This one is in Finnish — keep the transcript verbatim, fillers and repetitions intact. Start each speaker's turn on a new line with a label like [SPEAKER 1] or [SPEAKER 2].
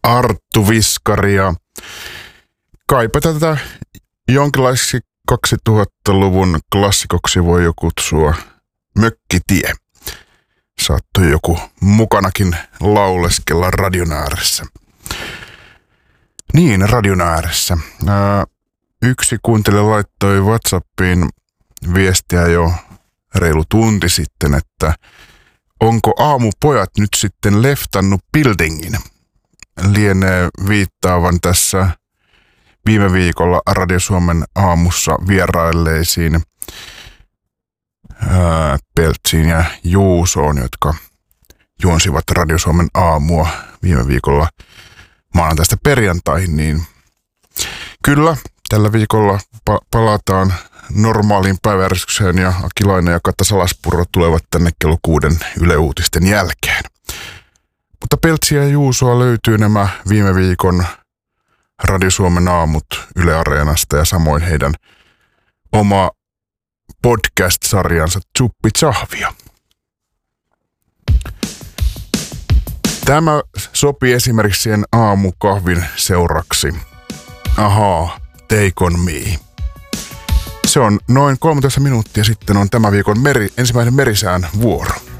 [SPEAKER 1] Arttu Viskari ja kaipa tätä jonkinlaiseksi kaksituhattaluvun klassikoksi voi jo kutsua Mökkitie. Saattoi joku mukanakin lauleskella radion ääressä. Niin, radion ääressä. Ää, yksi kuuntelija laittoi WhatsAppiin viestiä jo reilu tunti sitten, että onko aamupojat nyt sitten leftannut buildingin? Lienee viittaavan tässä viime viikolla Radio Suomen aamussa vierailleisiin ää, Peltsiin ja Juusoon, jotka juonsivat Radio Suomen aamua viime viikolla maanantaista perjantaihin, niin kyllä tällä viikolla pa- palataan normaaliin päiväjärjestykseen ja Akilainen ja Katta Salaspuro tulevat tänne kello kuuden Yle Uutisten jälkeen. Mutta Peltsiä ja Juusoa löytyy nämä viime viikon Radio Suomen aamut Yle Areenasta ja samoin heidän oma podcast-sarjansa Tsuppi Tsahvia. Tämä sopii esimerkiksi siihen aamukahvin seuraksi. Ahaa, take on me. Se on noin kolmetoista minuuttia sitten on tämän viikon meri, ensimmäinen merisään vuoro.